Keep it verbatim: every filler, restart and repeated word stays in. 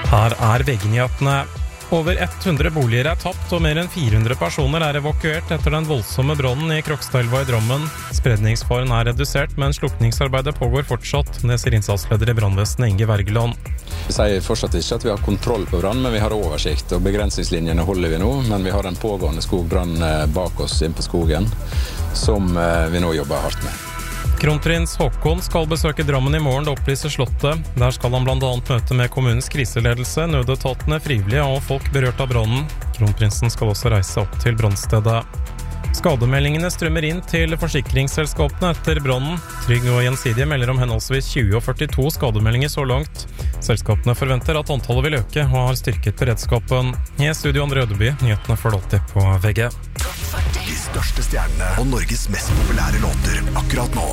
Her er V G-nyhetene. Over hundre boliger er tapt, og mer enn fire hundre personer er evakuert etter den voldsomme brannen i Krokstadelva i Drammen. Spredningsfaren er redusert, men slukningsarbeidet pågår fortsatt. Det sier innsatsleder i brannvesenet Inge Wergeland. Vi sier fortsatt ikke at vi har kontroll på brann, men vi har oversikt, og begrensningslinjene holder vi nå. Men vi har en pågående skogbrann bak oss inn på skogen, som vi nå jobber hardt med. Kronprins Haakon skal besøke Drammen i morgen, det opplyser Slottet. Der skal han blant annet møte med kommunens kriseledelse, nødetatene, frivillige og folk berørt av brannen. Kronprinsen skal også reise opp til brannstedet. Skademeldingene strømmer inn til forsikringsselskapene etter brannen. Trygg og Gjensidige melder om henholdsvis tjue og førtito skademeldinger så langt. Selskapene forventer at antallet vil øke og har styrket beredskapen. I studio Andre Ødeby, nyhetene får du alltid på V G. De største stjernene og Norges mest populære låter akkurat nå.